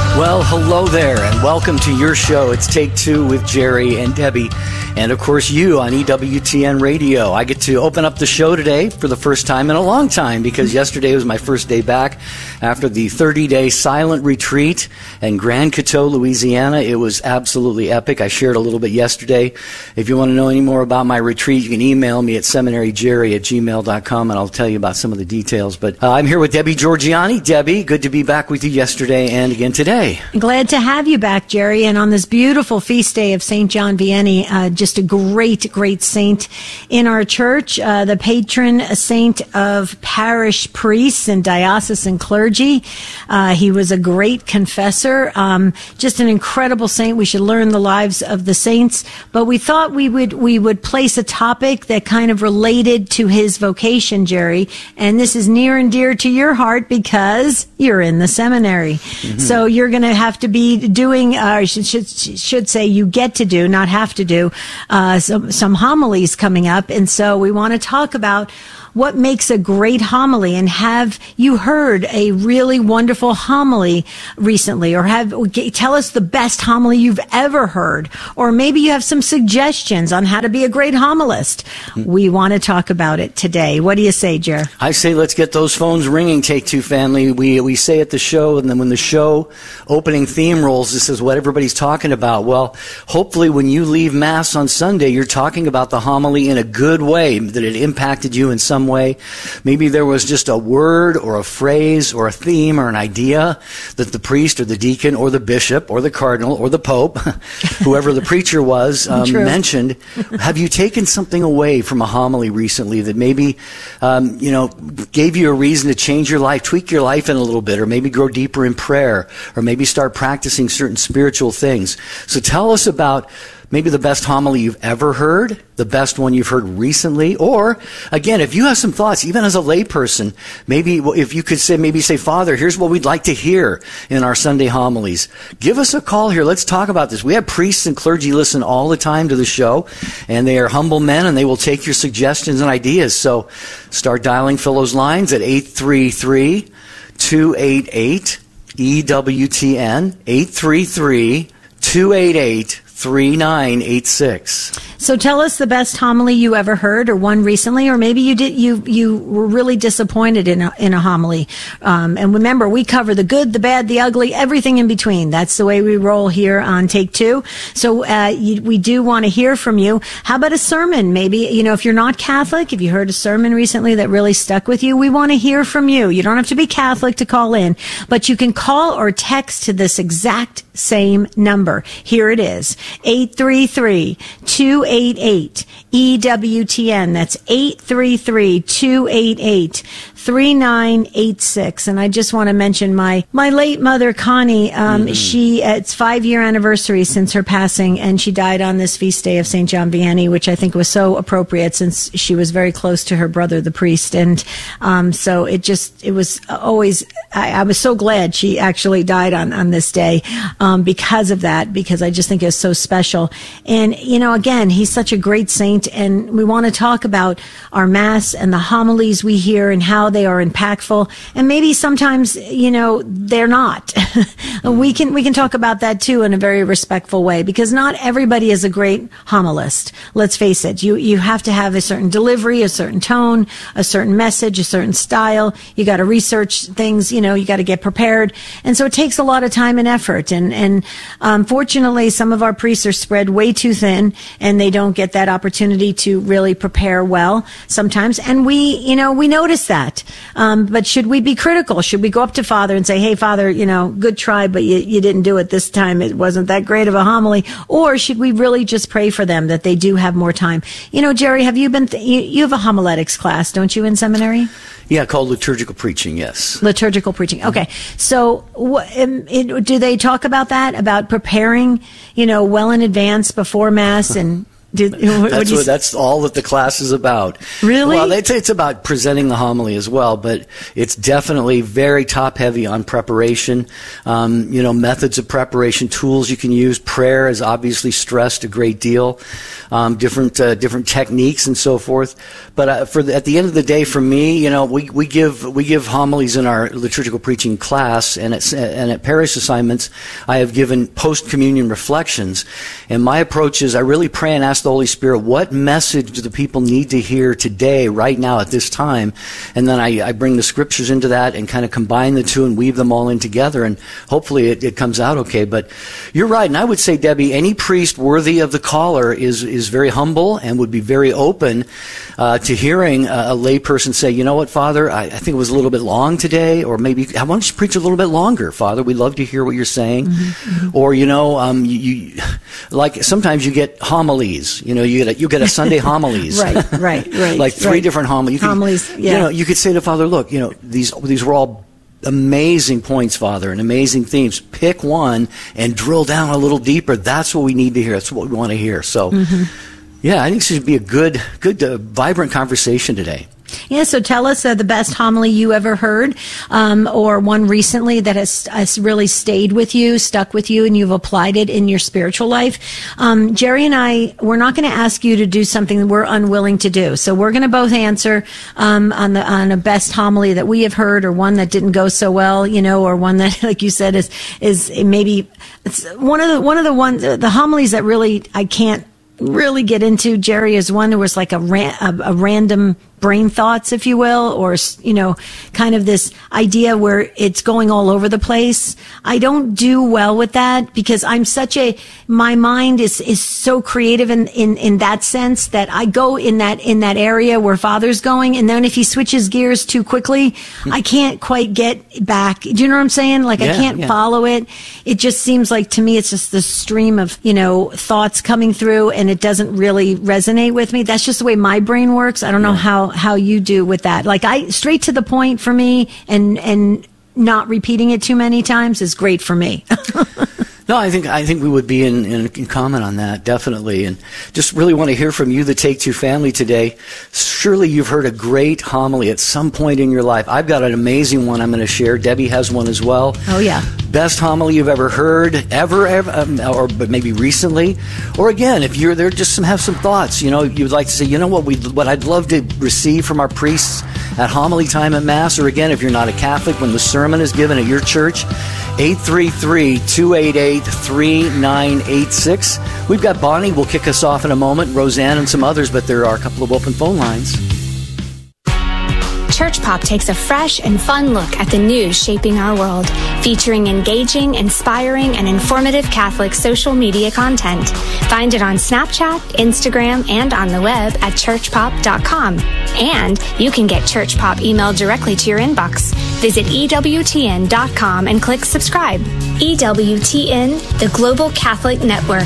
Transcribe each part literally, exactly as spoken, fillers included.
Well, hello there, and welcome to your show. It's Take Two with Jerry and Debbie, and of course you on E W T N Radio. I get to open up the show today for the first time in a long time, because yesterday was my first day back after the thirty-day silent retreat in Grand Coteau, Louisiana. It was absolutely epic. I shared a little bit yesterday. If you want to know any more about my retreat, you can email me at seminaryjerry at gmail dot com, and I'll tell you about some of the details. But uh, I'm here with Debbie Georgianni. Debbie, good to be back with you yesterday and again today. Glad to have you back, Jerry. And on this beautiful feast day of Saint John Vianney, uh, just a great, great saint in our church, uh, the patron saint of parish priests and diocesan clergy. Uh, he was a great confessor, um, just an incredible saint. We should learn the lives of the saints. But we thought we would we would place a topic that kind of related to his vocation, Jerry. And this is near and dear to your heart because you're in the seminary. Mm-hmm. So you're going to have to be doing, uh, I should, should, should say you get to do, not have to do, uh, some, some homilies coming up. And so we want to talk about what makes a great homily. And have you heard a really wonderful homily recently? Or have tell us the best homily you've ever heard. Or maybe you have some suggestions on how to be a great homilist. We want to talk about it today. What do you say, Jer? I say let's get those phones ringing, Take Two family. We we say at the show, and then when the show opening theme rolls, this is what everybody's talking about. Well, hopefully when you leave Mass on Sunday, you're talking about the homily in a good way, that it impacted you in some way. Maybe there was just a word or a phrase or a theme or an idea that the priest or the deacon or the bishop or the cardinal or the pope, whoever the preacher was, um, mentioned. Have you taken something away from a homily recently that maybe, um, you know, gave you a reason to change your life, tweak your life in a little bit, or maybe grow deeper in prayer, or maybe start practicing certain spiritual things? So tell us about maybe the best homily you've ever heard, the best one you've heard recently, or, again, if you have some thoughts, even as a layperson, maybe if you could say, maybe say, Father, here's what we'd like to hear in our Sunday homilies. Give us a call here. Let's talk about this. We have priests and clergy listen all the time to the show, and they are humble men, and they will take your suggestions and ideas. So start dialing Phil's lines at eight three three, two eight eight, E W T N, eight three three, two eight eight, three nine eight six. So tell us the best homily you ever heard, or one recently, or maybe you did you you were really disappointed in a, in a homily. Um, and remember, we cover the good, the bad, the ugly, everything in between. That's the way we roll here on Take Two. So uh, you, we do want to hear from you. How about a sermon? Maybe, you know, if you're not Catholic, if you heard a sermon recently that really stuck with you, we want to hear from you. You don't have to be Catholic to call in, but you can call or text to this exact same number. Here it is. eight three three, two eight eight, E W T N. That's eight three three, two eight eight, three nine eight six. And I just want to mention my, my late mother, Connie. Um, mm-hmm. She, it's five year anniversary since her passing, and she died on this feast day of Saint John Vianney, which I think was so appropriate since she was very close to her brother, the priest. And, um, so it just, it was always, I, I was so glad she actually died on, on this day, um, because of that, because I just think it's so special. And, you know, again, he's such a great saint, and we want to talk about our Mass and the homilies we hear and how they are impactful. And maybe sometimes, you know, they're not. we can, we can talk about that too in a very respectful way, because not everybody is a great homilist. Let's face it. You, you have to have a certain delivery, a certain tone, a certain message, a certain style. You got to research things, you know, you got to get prepared. And so it takes a lot of time and effort. And, and, unfortunately, some of our priests are spread way too thin, and they don't get that opportunity to really prepare well sometimes. And we, you know, we notice that. Um, but should we be critical? Should we go up to Father and say, hey, Father, you know, good try, but you, you didn't do it this time. It wasn't that great of a homily. Or should we really just pray for them that they do have more time? You know, Jerry, have you been, th- you, you have a homiletics class, don't you, in seminary? Yeah, called liturgical preaching, yes. Liturgical preaching. Okay. So wh- um, it, do they talk about that, about preparing, you know, well in advance before Mass? And Did, what, that's, what what, that's all that the class is about. Really? Well, it's, it's about presenting the homily as well, but it's definitely very top-heavy on preparation, um, you know, methods of preparation, tools you can use. Prayer is obviously stressed a great deal, um, different uh, different techniques and so forth. But uh, for the, at the end of the day, for me, you know, we, we give we give homilies in our liturgical preaching class, and at, and at parish assignments, I have given post-communion reflections. And my approach is I really pray and ask the Holy Spirit, what message do the people need to hear today, right now, at this time? And then I, I bring the scriptures into that and kind of combine the two and weave them all in together, and hopefully it, it comes out okay. But you're right, and I would say, Debbie, any priest worthy of the caller is is very humble and would be very open uh, to hearing a, a lay person say, you know what, Father, I, I think it was a little bit long today, or maybe, why don't you preach a little bit longer, Father? We'd love to hear what you're saying. Mm-hmm, mm-hmm. Or, you know, um, you, you, like sometimes you get homilies. You know, you get a, you get a Sunday homilies. right, right, right. Like three right. different homilies. You homilies, could, yeah. You know, you could say to Father, look, you know, these these were all amazing points, Father, and amazing themes. Pick one and drill down a little deeper. That's what we need to hear. That's what we want to hear. So, mm-hmm. yeah, I think this should be a good, good, uh, vibrant conversation today. Yeah, so tell us uh, the best homily you ever heard, um, or one recently that has, has really stayed with you, stuck with you, and you've applied it in your spiritual life. Um, Jerry and I, we're not going to ask you to do something that we're unwilling to do. So we're going to both answer um, on the on a best homily that we have heard, or one that didn't go so well, you know, or one that, like you said, is is maybe it's one of the one of the ones the homilies that really I can't really get into. Jerry is one that was like a ran, a, a random brain thoughts, if you will, or, you know, kind of this idea where it's going all over the place. I don't do well with that because I'm such a, my mind is, is so creative in, in, in that sense that I go in that, in that area where Father's going. And then if he switches gears too quickly, I can't quite get back. Do you know what I'm saying? Like yeah, I can't yeah. follow it. It just seems like to me, it's just the stream of, you know, thoughts coming through and it doesn't really resonate with me. That's just the way my brain works. I don't know yeah. how, how you do with that. Like I, straight to the point for me, and and not repeating it too many times is great for me. No, I think I think we would be in, in, in common on that, definitely. And just really want to hear from you, the Take Two family, today. Surely you've heard a great homily at some point in your life. I've got an amazing one I'm going to share. Debbie has one as well. Oh, yeah. Best homily you've ever heard, ever, ever um, or but maybe recently. Or again, if you're there, just some, have some thoughts. You know, you'd like to say, you know what, we what I'd love to receive from our priests at homily time at Mass. Or again, if you're not a Catholic, when the sermon is given at your church, eight three three, two eight eight, three nine eight six. We've got Bonnie. We'll kick us off in a moment. Roseanne and some others, but there are a couple of open phone lines. Church Pop takes a fresh and fun look at the news shaping our world, featuring engaging, inspiring, and informative Catholic social media content. Find it on Snapchat, Instagram, and on the web at church pop dot com. And you can get Church Pop emailed directly to your inbox. Visit E W T N dot com and click subscribe. E W T N, the Global Catholic Network.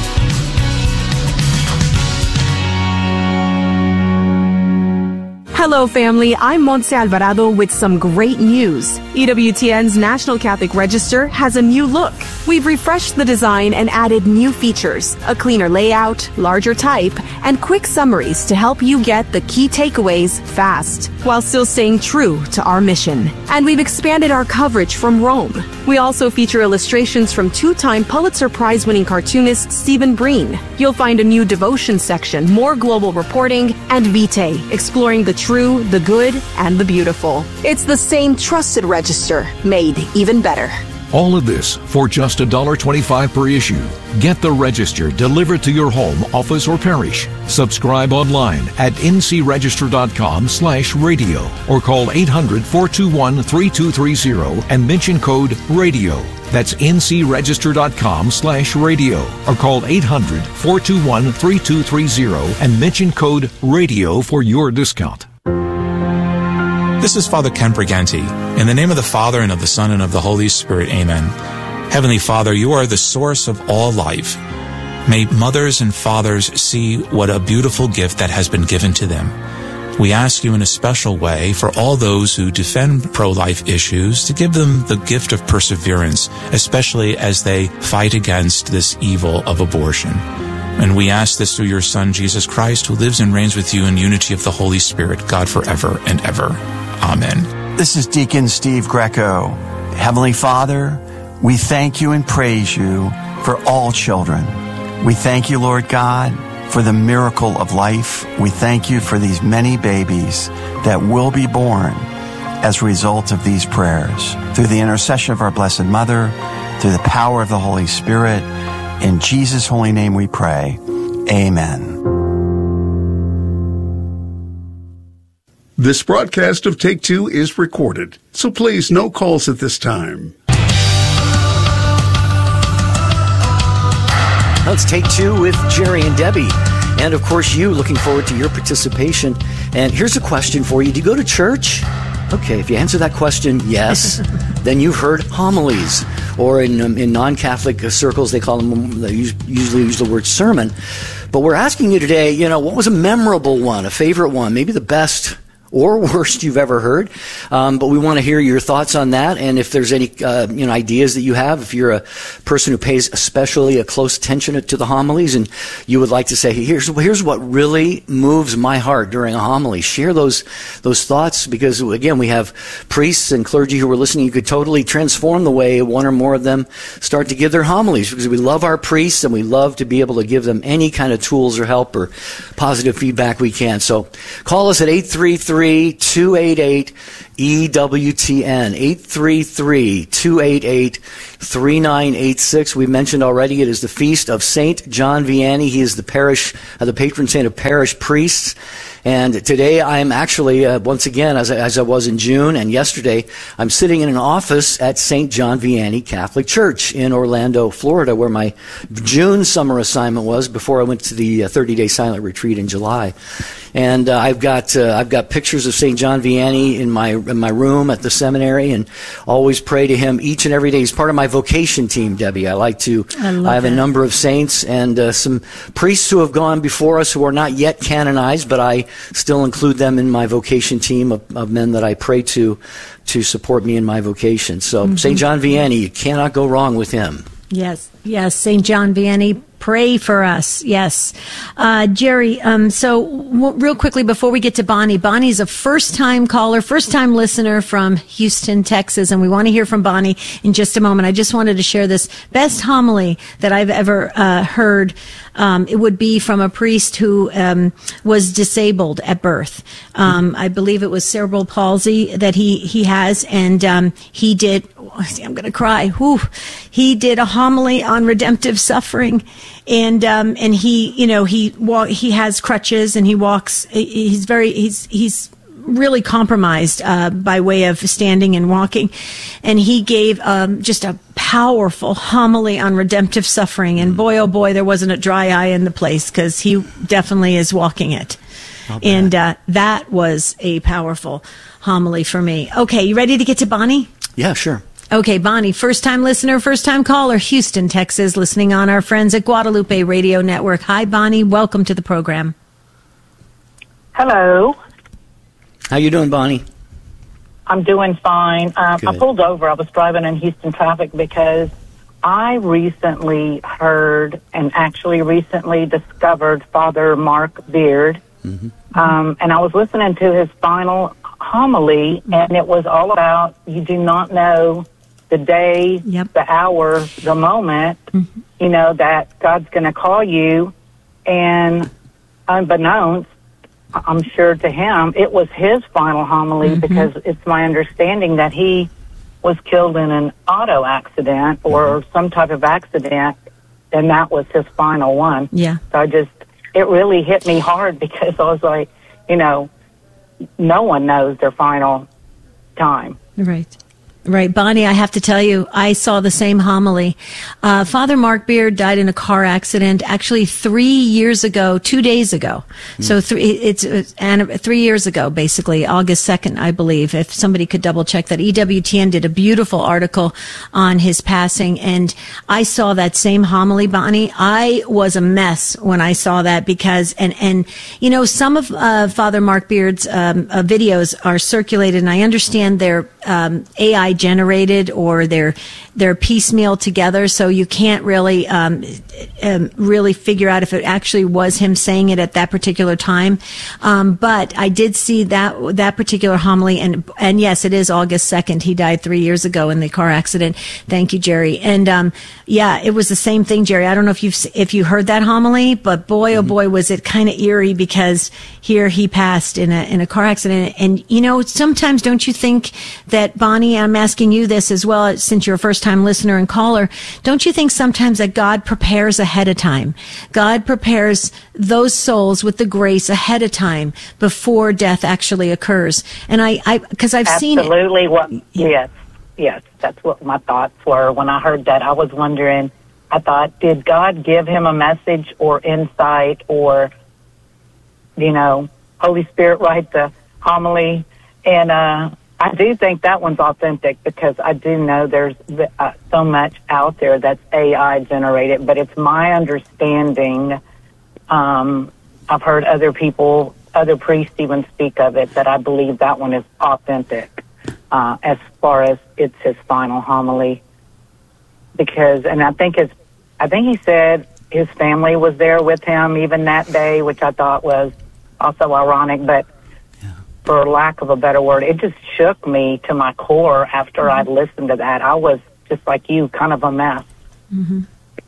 Hello, family. I'm Montse Alvarado with some great news. E W T N's National Catholic Register has a new look. We've refreshed the design and added new features, a cleaner layout, larger type, and quick summaries to help you get the key takeaways fast, while still staying true to our mission. And we've expanded our coverage from Rome. We also feature illustrations from two-time Pulitzer Prize-winning cartoonist Stephen Breen. You'll find a new devotion section, more global reporting, and Vitae, exploring the true, the good, and the beautiful. It's the same trusted register, made even better. All of this for just one dollar twenty-five per issue. Get the Register delivered to your home, office, or parish. Subscribe online at n c register dot com slash radio or call eight hundred, four two one, three two three zero and mention code RADIO. That's n c register dot com slash radio or call eight hundred, four two one, three two three zero and mention code RADIO for your discount. This is Father Ken Briganti. In the name of the Father, and of the Son, and of the Holy Spirit, amen. Heavenly Father, you are the source of all life. May mothers and fathers see what a beautiful gift that has been given to them. We ask you in a special way for all those who defend pro-life issues to give them the gift of perseverance, especially as they fight against this evil of abortion. And we ask this through your Son, Jesus Christ, who lives and reigns with you in unity of the Holy Spirit, God forever and ever. Amen. This is Deacon Steve Greco. Heavenly Father, we thank you and praise you for all children. We thank you, Lord God, for the miracle of life. We thank you for these many babies that will be born as a result of these prayers. Through the intercession of our Blessed Mother, through the power of the Holy Spirit, in Jesus' holy name we pray. Amen. This broadcast of Take Two is recorded, so please no calls at this time. Let's Take Two with Jerry and Debbie. And, of course, you, looking forward to your participation. And here's a question for you. Do you go to church? Okay, if you answer that question, yes, then you've heard homilies. Or in, um, in non-Catholic circles, they call them, they use, usually use the word sermon. But we're asking you today, you know, what was a memorable one, a favorite one, maybe the best or worst you've ever heard. Um, but we want to hear your thoughts on that. And if there's any, uh, you know, ideas that you have, if you're a person who pays especially a close attention to the homilies and you would like to say, here's, here's what really moves my heart during a homily. Share those, those thoughts because, again, we have priests and clergy who are listening. You could totally transform the way one or more of them start to give their homilies because we love our priests and we love to be able to give them any kind of tools or help or positive feedback we can. So call us at eight three three, two eight eight, E W T N, eight three three, two eight eight, three nine eight six. We mentioned already it is the feast of Saint John Vianney. He is the parish, uh, the patron saint of parish priests. And today I'm actually, uh, once again, as I, as I was in June and yesterday, I'm sitting in an office at Saint John Vianney Catholic Church in Orlando, Florida, where my June summer assignment was before I went to the uh, thirty-day silent retreat in July. And uh, I've got uh, I've got pictures of Saint John Vianney in my in my room at the seminary, and always pray to him each and every day. He's part of my vocation team, Debbie. I like to. I, love I have that. a number of saints and uh, some priests who have gone before us who are not yet canonized, but I still include them in my vocation team of, of men that I pray to to support me in my vocation. So mm-hmm. Saint John Vianney, you cannot go wrong with him. Yes, yes, Saint John Vianney, pray for us. Yes. Uh, Jerry, um, so w- real quickly before we get to Bonnie, Bonnie's a first-time caller, first-time listener from Houston, Texas, and we want to hear from Bonnie in just a moment. I just wanted to share this best homily that I've ever uh, heard. Um, it would be from a priest who um, was disabled at birth. Um, I believe it was cerebral palsy that he, he has, and um, he did, oh, see, I'm going to cry. Whew. He did a homily on redemptive suffering, and um, and he, you know, he wa- he has crutches, and he walks. He's very he's he's. really compromised uh, by way of standing and walking. And he gave um, just a powerful homily on redemptive suffering. And boy, oh boy, there wasn't a dry eye in the place because he definitely is walking it. And uh, that was a powerful homily for me. Okay, you ready to get to Bonnie? Yeah, sure. Okay, Bonnie, first-time listener, first-time caller, Houston, Texas, listening on our friends at Guadalupe Radio Network. Hi, Bonnie. Welcome to the program. Hello. How you doing, Bonnie? I'm doing fine. Um, I pulled over. I was driving in Houston traffic because I recently heard and actually recently discovered Father Mark Beard. Mm-hmm. Um, and I was listening to his final homily, and it was all about you do not know the day, yep. the hour, the moment, mm-hmm. you know, that God's going to call you. And unbeknownst, I'm sure to him, it was his final homily mm-hmm. because it's my understanding that he was killed in an auto accident or mm-hmm. some type of accident, and that was his final one. Yeah. So I just, it really hit me hard because I was like, you know, no one knows their final time. Right. Right. Bonnie, I have to tell you, I saw the same homily. Uh, Father Mark Beard died in a car accident actually three years ago, two days ago. Mm. So three, it's, it's and three years ago, basically, August second, I believe, if somebody could double check that. E W T N did a beautiful article on his passing, and I saw that same homily, Bonnie. I was a mess when I saw that because, and, and you know, some of uh, Father Mark Beard's um, uh, videos are circulated, and I understand they're um, A I generated or they're they're piecemeal together, so you can't really um, um, really figure out if it actually was him saying it at that particular time. Um, but I did see that that particular homily, and and yes, it is August second. He died three years ago in the car accident. Thank you, Jerry. And um, yeah, it was the same thing, Jerry. I don't know if you've if you heard that homily, but boy, oh boy, was it kind of eerie because here he passed in a in a car accident. And you know, sometimes don't you think that, Bonnie? I'm asking you this as well, since you're a first-time listener and caller. Don't you think sometimes that God prepares ahead of time? God prepares those souls with the grace ahead of time before death actually occurs. And I, I, because I've Absolutely seen it. Absolutely. What? Yes, yes. That's what my thoughts were when I heard that. I was wondering. I thought, did God give him a message or insight, or, you know, Holy Spirit write the homily? And uh, I do think that one's authentic because I do know there's uh, so much out there that's A I generated, but it's my understanding, um, I've heard other people, other priests even speak of it, that I believe that one is authentic uh, as far as it's his final homily. Because, and I think his, I think he said his family was there with him even that day, which I thought was also ironic, but for lack of a better word, it just shook me to my core after mm-hmm. I listened to that. I was just like you, kind of a mess. Mm-hmm.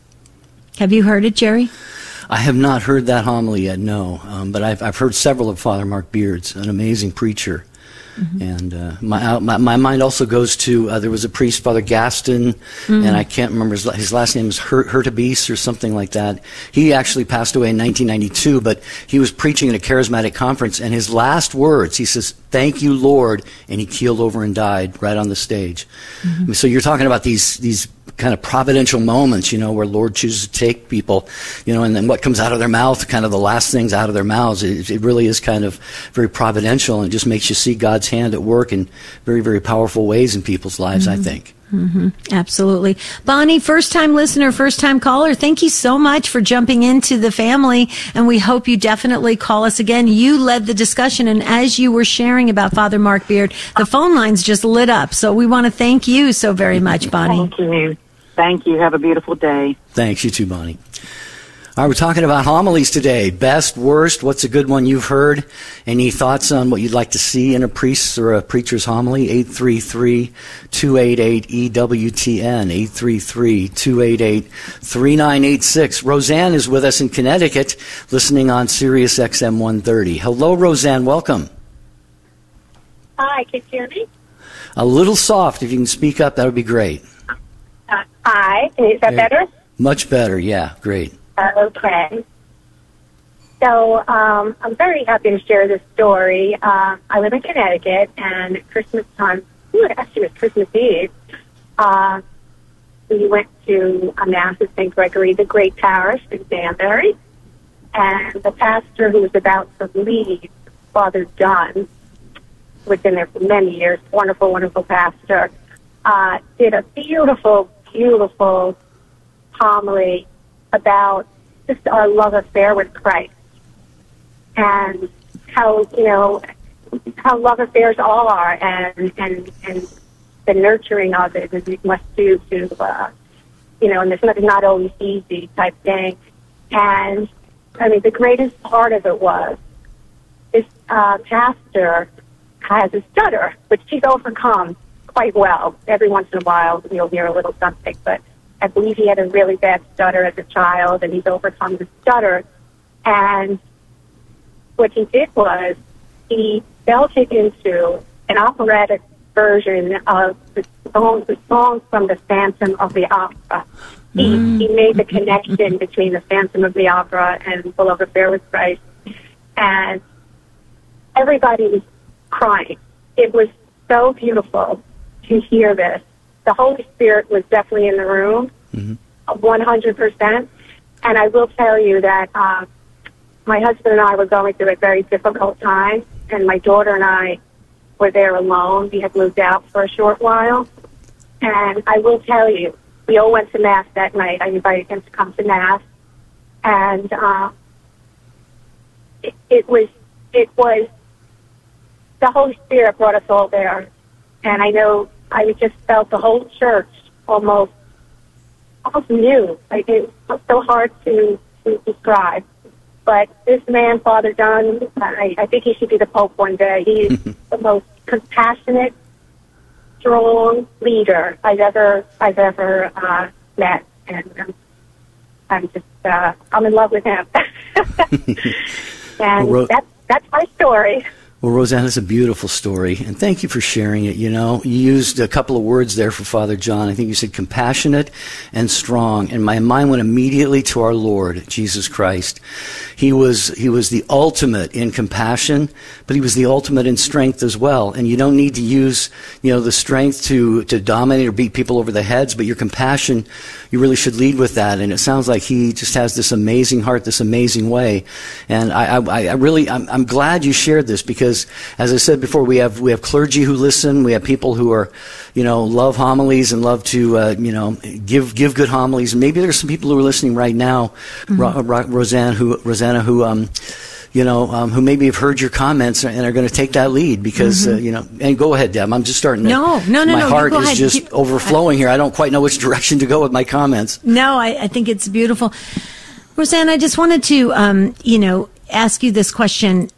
Have you heard it, Jerry? I have not heard that homily yet, no. Um, but I've, I've heard several of Father Mark Beard's, an amazing preacher. Mm-hmm. And uh, my, my my mind also goes to, uh, there was a priest, Father Gaston, mm-hmm. and I can't remember, his, his last name is Hurt, Hurtubise or something like that. He actually passed away in nineteen ninety-two, but he was preaching at a charismatic conference, and his last words, he says, "Thank you, Lord," and he keeled over and died right on the stage. Mm-hmm. I mean, so you're talking about these these kind of providential moments, you know, where Lord chooses to take people, you know, and then what comes out of their mouth, kind of the last things out of their mouths, it, it really is kind of very providential, and it just makes you see God's hand at work in very, very powerful ways in people's lives, mm-hmm. I think. Mm-hmm. Absolutely. Bonnie, first-time listener, first-time caller, thank you so much for jumping into the family, and we hope you definitely call us again. You led the discussion, and as you were sharing about Father Mark Beard, the phone lines just lit up, so we want to thank you so very much, Bonnie. Thank you. Thank you. Have a beautiful day. Thanks. You too, Bonnie. All right, we're talking about homilies today. Best, worst, what's a good one you've heard? Any thoughts on what you'd like to see in a priest's or a preacher's homily? eight three three, two eight eight, E W T N, eight three three, two eight eight, three nine eight six. Roseanne is with us in Connecticut, listening on Sirius X M one thirty. Hello, Roseanne. Welcome. Hi, can you hear me? A little soft. If you can speak up, that would be great. Uh, hi. Is that better? Much better. Yeah, great. Uh, okay. So um, I'm very happy to share this story. Uh, I live in Connecticut, and at Christmas time, ooh, actually it was Christmas Eve, uh, we went to a Mass at Saint Gregory the Great Parish in Danbury, and the pastor who was about to leave, Father John, who had been there for many years, wonderful, wonderful pastor, uh, did a beautiful, beautiful homily about just our love affair with Christ and how, you know, how love affairs all are, and, and, and the nurturing of it, as we must do to, uh, you know, and it's not, not always easy type thing. And, I mean, the greatest part of it was this uh, pastor has a stutter, which he's overcome quite well. Every once in a while, you'll hear a little something, but I believe he had a really bad stutter as a child, and he's overcome the stutter. And what he did was he belted into an operatic version of the songs, the songs from the Phantom of the Opera. He, mm. he made the connection between the Phantom of the Opera and The Love Affair with Christ. And everybody was crying. It was so beautiful to hear this. The Holy Spirit was definitely in the room, mm-hmm. one hundred percent. And I will tell you that uh, my husband and I were going through a very difficult time, and my daughter and I were there alone. We had moved out for a short while. And I will tell you, we all went to Mass that night. I invited him to come to Mass. And uh, it, it was, it was, the Holy Spirit brought us all there. And I know I just felt the whole church almost, almost knew. Like, it was so hard to, to describe. But this man, Father Dunn, I, I think he should be the Pope one day. He's the most compassionate, strong leader I've ever, I've ever uh, met. And um, I'm just, uh, I'm in love with him. And well, that's, that's my story. Well, Roseanne, it's a beautiful story, and thank you for sharing it. You know, you used a couple of words there for Father John. I think you said compassionate and strong, and my mind went immediately to our Lord, Jesus Christ. He was he was the ultimate in compassion, but he was the ultimate in strength as well. And you don't need to use, you know, the strength to, to dominate or beat people over the heads, but your compassion, you really should lead with that. And it sounds like he just has this amazing heart, this amazing way. And I, I, I really, I'm, I'm glad you shared this because, as I said before, we have we have clergy who listen. We have people who are, you know, love homilies and love to, uh, you know, give give good homilies. And maybe there's some people who are listening right now, mm-hmm. Ro- Ro- Roseanne, who Rosanna, who, um, you know, um, who maybe have heard your comments and are going to take that lead because, mm-hmm. uh, you know. And go ahead, Deb. I'm just starting. To, no, no, no, my no. My heart is ahead. just Keep, overflowing here. I don't quite know which direction to go with my comments. No, I, I think it's beautiful, Roseanne. I just wanted to, um, you know, ask you this question.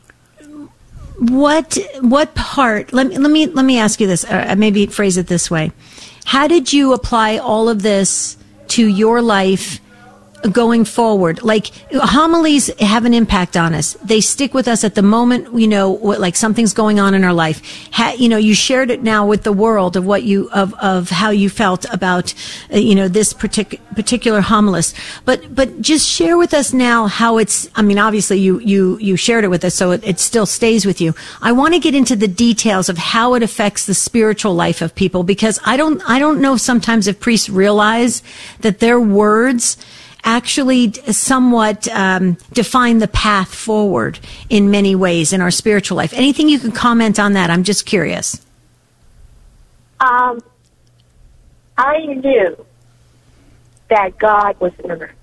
What what part? Let me let me let me ask you this. Uh, maybe phrase it this way: how did you apply all of this to your life going forward? Like, homilies have an impact on us. They stick with us at the moment, you know, like something's going on in our life. Ha, you know, you shared it now with the world of what you, of, of how you felt about, uh, you know, this partic- particular homilist. But, but just share with us now how it's, I mean, obviously you, you, you shared it with us, so it, it still stays with you. I want to get into the details of how it affects the spiritual life of people, because I don't, I don't know sometimes if priests realize that their words actually somewhat um, define the path forward in many ways in our spiritual life. Anything you can comment on that? I'm just curious. Um, I knew that God was in the room.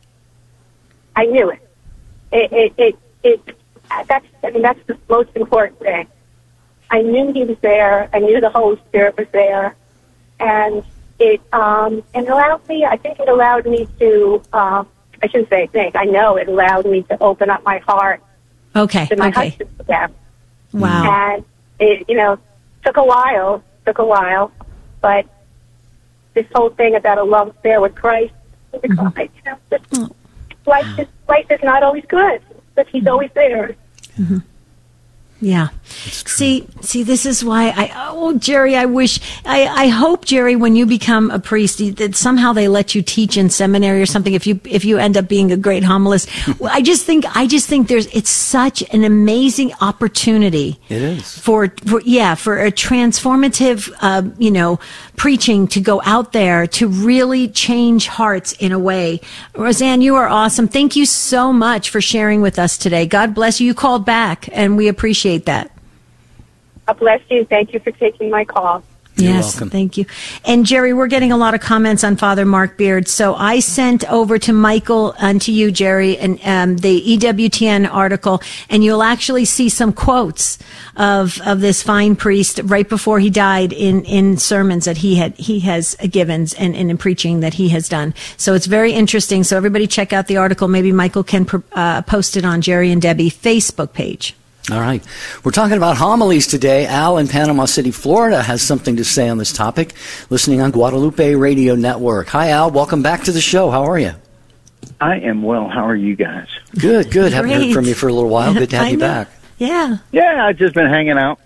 I knew it. It, it, it, it that's, I mean, that's the most important thing. I knew He was there. I knew the Holy Spirit was there. And It um, it allowed me, I think it allowed me to, uh, I shouldn't say think, I know it allowed me to open up my heart okay, to my okay. husband again. Wow. And it, you know, took a while, took a while, but this whole thing about a love affair with Christ, mm-hmm. you know, just, life, is, life is not always good, but He's always there. Mm-hmm. Yeah. See, see, this is why I, oh, Jerry, I wish, I, I hope, Jerry, when you become a priest, that somehow they let you teach in seminary or something if you, if you end up being a great homilist. I just think, I just think there's, it's such an amazing opportunity. It is. For, for yeah, for a transformative, uh, you know, preaching to go out there to really change hearts in a way. Roseanne, you are awesome. Thank you so much for sharing with us today. God bless you. You called back and we appreciate that. God bless you. Thank you for taking my call. You're yes, welcome. Thank you. And Jerry, we're getting a lot of comments on Father Mark Beard. So I sent over to Michael and to you, Jerry, and um, the E W T N article, and you'll actually see some quotes of of this fine priest right before he died in in sermons that he had he has given and, and in preaching that he has done. So it's very interesting. So everybody check out the article. Maybe Michael can uh, post it on Jerry and Debbie Facebook page. All right. We're talking about homilies today. Al in Panama City, Florida has something to say on this topic, listening on Guadalupe Radio Network. Hi, Al. Welcome back to the show. How are you? I am well. How are you guys? Good, good. Haven't heard from you for a little while. Good to have I you know. back. Yeah. Yeah, I've just been hanging out.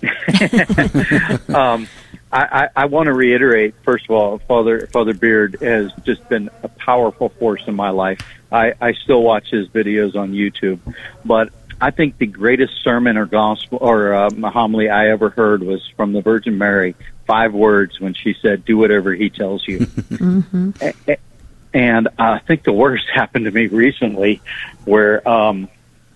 um, I, I, I want to reiterate, first of all, Father Father Beard has just been a powerful force in my life. I, I still watch his videos on YouTube, but I think the greatest sermon or gospel or uh, homily I ever heard was from the Virgin Mary five words when she said, "Do whatever he tells you." Mm-hmm. And I think the worst happened to me recently, where um,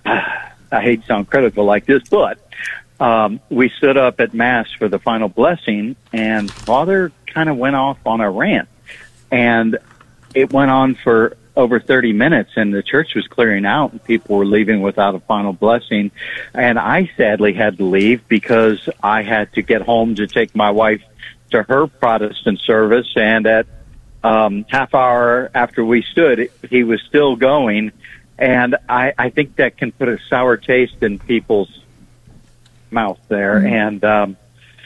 I hate to sound critical like this, but um, we stood up at Mass for the final blessing, and Father kind of went off on a rant. And it went on for over thirty minutes, and the church was clearing out, and people were leaving without a final blessing. And I sadly had to leave because I had to get home to take my wife to her Protestant service. And at um, half hour after we stood, he was still going. And I, I think that can put a sour taste in people's mouth there. Mm-hmm. And um,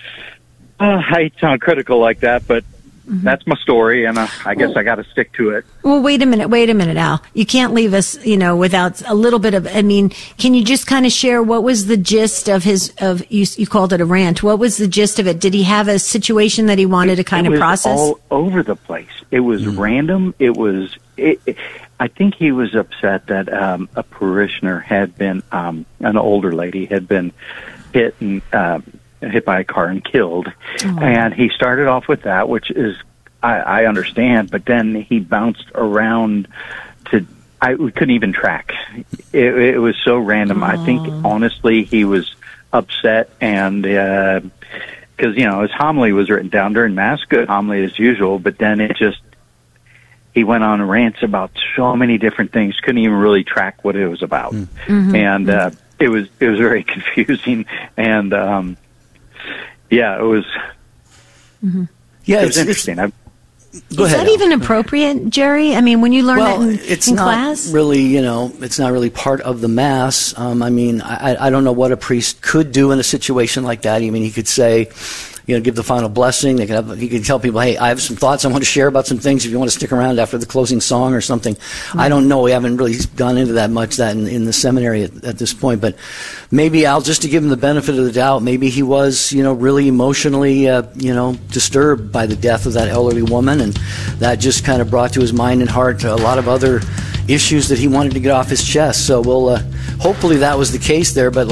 uh, I hate to sound critical like that, but mm-hmm. that's my story, and uh, I guess I got to stick to it. Well, wait a minute, wait a minute, Al. You can't leave us, you know, without a little bit of, I mean, can you just kind of share what was the gist of his, of, you, you called it a rant. What was the gist of it? Did he have a situation that he wanted it, to kind of process? It was all over the place. It was mm-hmm. random. It was, it, it, I think he was upset that um, a parishioner had been, um, an older lady had been hit and, um, hit by a car and killed. Oh. And he started off with that, which is, I, I understand, but then he bounced around to, I we couldn't even track. It, it was so random. Oh. I think, honestly, he was upset, and, uh, because, you know, his homily was written down during Mass, good homily as usual, but then it just, he went on rants about so many different things, couldn't even really track what it was about. Mm-hmm. And, uh, it was, it was very confusing, and, um, yeah, it was. Mm-hmm. Yeah, it was it's interesting. It's, Go Is ahead, that Al. even appropriate, Jerry? I mean, when you learn well, that in, it's in not class? Really, you know, it's not really part of the Mass. Um, I mean, I, I don't know what a priest could do in a situation like that. I mean, he could say, you know, give the final blessing. They could have, he could tell people, hey, I have some thoughts I want to share about some things if you want to stick around after the closing song or something. Mm-hmm. I don't know. We haven't really gone into that much that in, in the seminary at, at this point. But maybe, Al, just to give him the benefit of the doubt, maybe he was, you know, really emotionally, uh, you know, disturbed by the death of that elderly woman. And that just kind of brought to his mind and heart a lot of other issues that he wanted to get off his chest. So we'll, uh, hopefully that was the case there. But